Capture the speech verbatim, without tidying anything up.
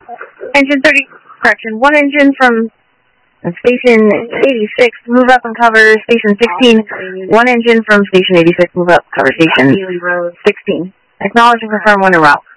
Engine thirty, correction, one engine from Station eighty-six, move up and cover Station sixteen. One engine from Station eighty-six, move up, cover Station sixteen. Acknowledge and confirm when en route.